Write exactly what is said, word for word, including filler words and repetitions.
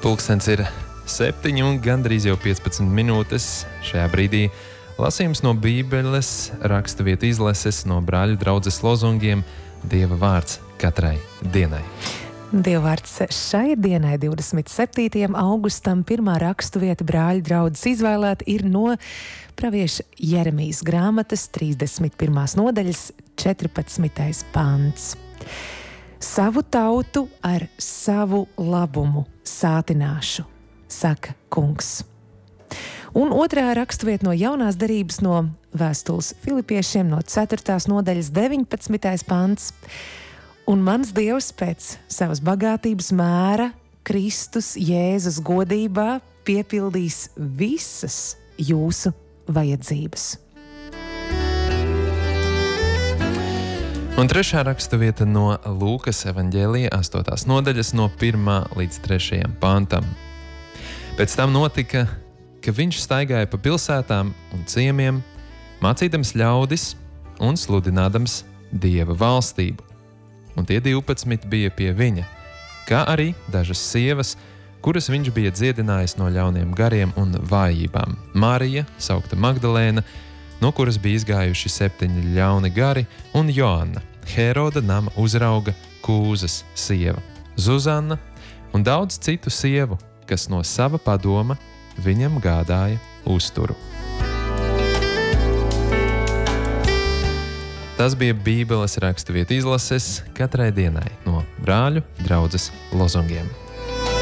Pulkstens ir septiņi un gandrīz jau piecpadsmit minūtes. Šajā brīdī lasījums no Bībeles, raksturvietu izlases no brāļu draudzes lozungiem Dieva vārds katrai dienai. Dieva vārds šai dienai, divdesmit septītajam augustam, pirmā raksturvieta brāļu draudzes izvēlēta ir no pravieša Jeremijas grāmatas trīsdesmit pirmās nodaļas četrpadsmitais pants. Savu tautu ar savu labumu sātināšu, saka kungs. Un otrā raksturvieta no jaunās derības no vēstules Filipiešiem no ceturtās nodaļas deviņpadsmitais pants. Un mans Dievs pēc savas bagātības mēra Kristus Jēzus godībā piepildīs visas jūsu vajadzības. Un trešā raksturvieta no Lūkas evaņģēlija astotās nodaļas no pirmā līdz trešajam pantam. Pēc tam notika, ka viņš staigāja pa pilsētām un ciemiem, mācīdams ļaudis un sludinādams Dieva valstību. Un tie divpadsmit bija pie viņa, kā arī dažas sievas, kuras viņš bija dziedinājis no ļauniem gariem un vājībām. Marija, saukta Magdalēna, no kuras bija izgājuši septiņi ļauni gari, un Joanna, Heroda nama uzrauga Kūzas sieva, Zuzanna un daudz citu sievu, kas no sava padoma viņam gādāja uzturu. Tas bija Bībeles raksturvietu izlases katrai dienai no brāļu draudzes lozungiem.